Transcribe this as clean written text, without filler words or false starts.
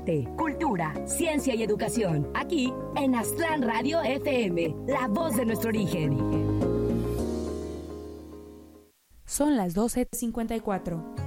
arte, cultura, ciencia y educación. Aquí en Aztlán Radio FM, la voz de nuestro origen. Son las 12:54.